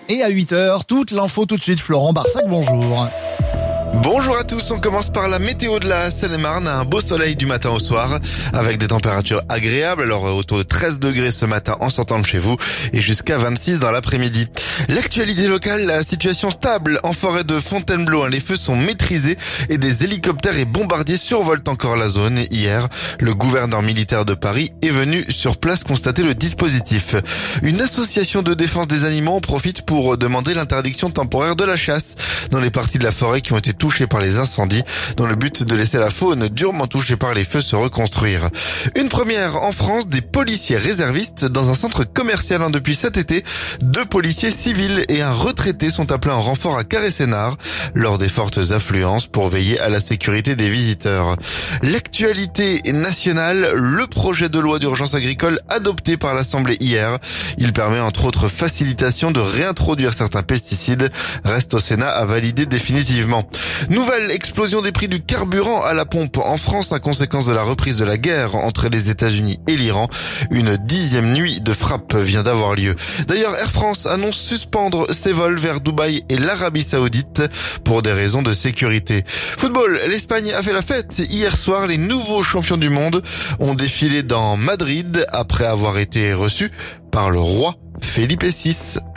Et à 8h, toute l'info tout de suite. Florent Barsac, bonjour. Bonjour à tous, on commence par la météo de la Seine-et-Marne, un beau soleil du matin au soir, avec des températures agréables, alors autour de 13 degrés ce matin en sortant de chez vous, et jusqu'à 26 dans l'après-midi. L'actualité locale, la situation stable en forêt de Fontainebleau, les feux sont maîtrisés et des hélicoptères et bombardiers survolent encore la zone. Hier, le gouverneur militaire de Paris est venu sur place constater le dispositif. Une association de défense des animaux en profite pour demander l'interdiction temporaire de la chasse dans les parties de la forêt qui ont été touchés par les incendies, dans le but de laisser la faune durement touchée par les feux se reconstruire. Une première en France, des policiers réservistes dans un centre commercial. Depuis cet été, 2 policiers civils et un retraité sont appelés en renfort à Carré-Sénard lors des fortes affluences pour veiller à la sécurité des visiteurs. L'actualité nationale, le projet de loi d'urgence agricole adopté par l'Assemblée hier. Il permet entre autres facilitation de réintroduire certains pesticides. Reste au Sénat à valider définitivement. Nouvelle explosion des prix du carburant à la pompe en France à conséquence de la reprise de la guerre entre les États-Unis et l'Iran. Une 10e nuit de frappe vient d'avoir lieu. D'ailleurs, Air France annonce suspendre ses vols vers Dubaï et l'Arabie Saoudite pour des raisons de sécurité. Football, l'Espagne a fait la fête. Hier soir, les nouveaux champions du monde ont défilé dans Madrid après avoir été reçus par le roi Felipe VI.